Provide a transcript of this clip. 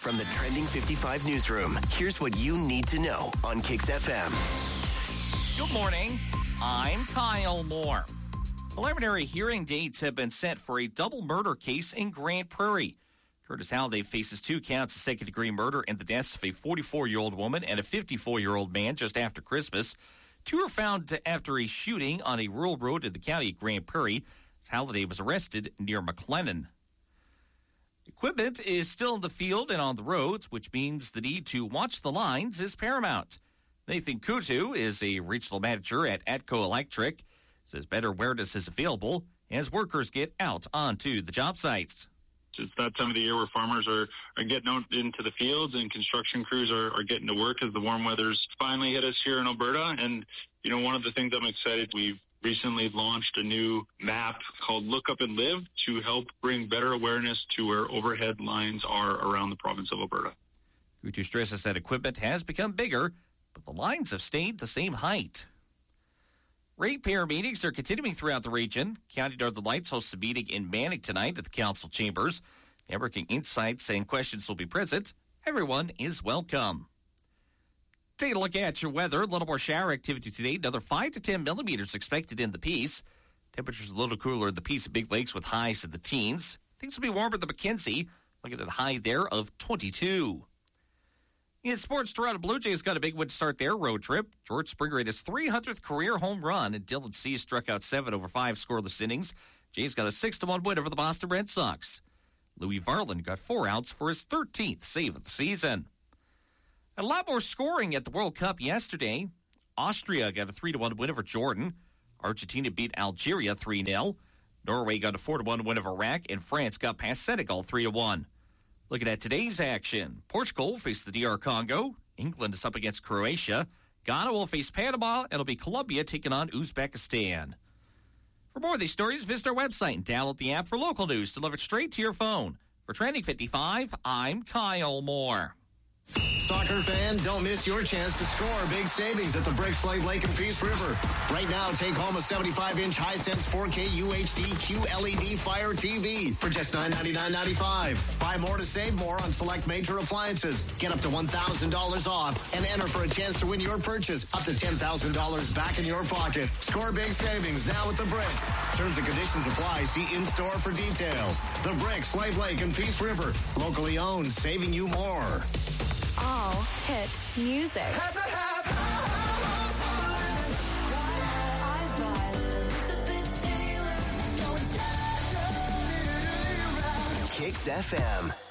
From the Trending 55 newsroom, here's what you need to know on Kicks FM. Good morning. I'm Kyle Moore. Preliminary hearing dates have been set for a double murder case in Grand Prairie. Curtis Halliday faces 2 counts of second-degree murder in the deaths of a 44-year-old woman and a 54-year-old man just after Christmas. 2 were found after a shooting on a rural road in the county of Grand Prairie as Halliday was arrested near McLennan. Equipment is still in the field and on the roads, which means the need to watch the lines is paramount. Nathan Kutu is a regional manager at Atco Electric, says better awareness is available as workers get out onto the job sites. It's that time of the year where farmers are getting out into the fields and construction crews are getting to work as the warm weather's finally hit us here in Alberta. And, you know, one of the things I'm excited, we've recently launched a new map called Look Up and Live to help bring better awareness to where overhead lines are around the province of Alberta. Kutu stresses that equipment has become bigger, but the lines have stayed the same height. Ratepayer meetings are continuing throughout the region. County Northern Lights hosts a meeting in Manning tonight at the council chambers. Networking insights and questions will be present. Everyone is welcome. Take a look at your weather. A little more shower activity today. Another 5 to 10 millimeters expected in the Peace. Temperatures a little cooler in the Peace and Big Lakes with highs in the teens. Things will be warmer than Mackenzie. Looking at a high there of 22. In sports, Toronto Blue Jays got a big win to start their road trip. George Springer hit his 300th career home run, and Dylan Cease struck out 7 over 5 scoreless innings. Jays got a 6-1 win over the Boston Red Sox. Louis Varland got 4 outs for his 13th save of the season. A lot more scoring at the World Cup yesterday. Austria got a 3-1 win over Jordan. Argentina beat Algeria 3-0. Norway got a 4-1 win over Iraq, and France got past Senegal 3-1. Looking at today's action, Portugal will face the DR Congo. England is up against Croatia. Ghana will face Panama, and it'll be Colombia taking on Uzbekistan. For more of these stories, visit our website and download the app for local news delivered straight to your phone. For Trending 55, I'm Kyle Moore. Soccer fan, don't miss your chance to score big savings at the Brick, Slave Lake, and Peace River. Right now, take home a 75-inch Hisense 4K UHD QLED Fire TV for just $999.95. Buy more to save more on select major appliances. Get up to $1,000 off and enter for a chance to win your purchase up to $10,000 back in your pocket. Score big savings now at the Brick. Terms and conditions apply. See in-store for details. The Brick, Slave Lake, and Peace River. Locally owned, saving you more. All hit music. Kicks FM.